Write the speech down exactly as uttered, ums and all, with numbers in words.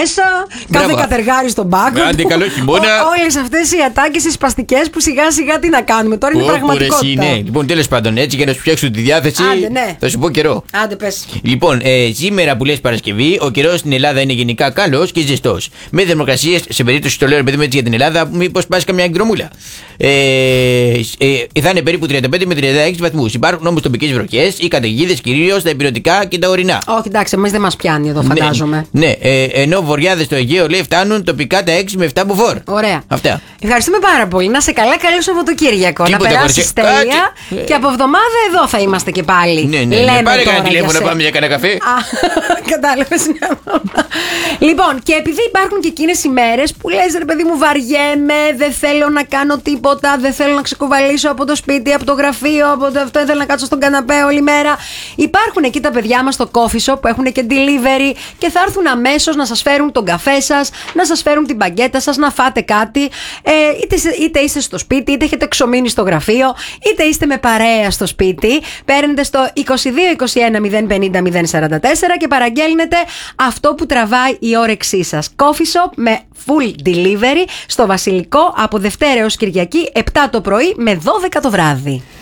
μέσα, Μπράβο. κάθε κατεργάρι στον πάγκο. Άντε, καλό χειμώνα. Όλες αυτές οι ατάκες, οι σπαστικές που σιγά σιγά τι να κάνουμε. Τώρα είναι πραγματικότητα. Ναι. Λοιπόν, τέλος πάντων, έτσι για να σου φτιάξω τη διάθεση, Άντε, ναι. θα σου πω καιρό. Άντε, πες. Λοιπόν, ε, σήμερα που λες Παρασκευή, ο καιρός στην Ελλάδα είναι γενικά καλός και ζεστός. Με θερμοκρασίες, σε περίπτωση το λέω ρε παιδί μου έτσι για την Ελλάδα, μήπως πας καμιά εκδρομούλα. Ε, ε, θα είναι περίπου τριάντα πέντε με τριάντα έξι βαθμούς. Υπάρχουν όμως τοπικές βροχές ή καταιγίδες κυρίως στα ηπειρωτικά και τα ορεινά. Όχι, εντάξει, εμείς δεν μας πιάνει εδώ, φαντάζομαι. Ναι, ναι ε, ενώ βοριάδες στο Αιγαίο λέει φτάνουν τοπικά τα έξι με επτά μποφόρ. Ωραία. Αυτά. Ευχαριστούμε πάρα πολύ. Να σε καλά, καλό Σαββατοκύριακο. Να περάσεις τέλεια. Κάτι. Και από εβδομάδα εδώ θα είμαστε και πάλι. Ναι, ναι, Λέμε ναι. Πάρε τώρα κανένα τηλέφωνο για να πάμε για κανένα καφέ. Κατάλαβες. Λοιπόν, και επειδή υπάρχουν και εκείνες οι μέρες που λες ρε παιδί μου, βαριέμαι, δεν θέλω να κάνω τίποτα, δεν θέλω να ξεκουβαλήσω από το σπίτι, από το γραφείο, από το αυτό, ήθελα να κάτσω στον καναπέ όλη μέρα. Υπάρχουν εκεί τα παιδιά μας στο coffee shop που έχουν και delivery και θα έρθουν αμέσως να σας φέρουν τον καφέ σας, να σας φέρουν την μπαγκέτα σας, να φάτε κάτι. Ε, είτε, είτε είστε στο σπίτι, είτε έχετε εξομείνει στο γραφείο, είτε είστε με παρέα στο σπίτι. Παίρνετε στο είκοσι δύο είκοσι ένα μηδέν πενήντα μηδέν σαράντα τέσσερα και παραγγέλνετε αυτό που τραβάει η όρεξή σας. Coffee shop με full delivery στο Βασιλικό από Δευτέρα έως Κυριακή επτά το πρωί με δώδεκα το βράδυ.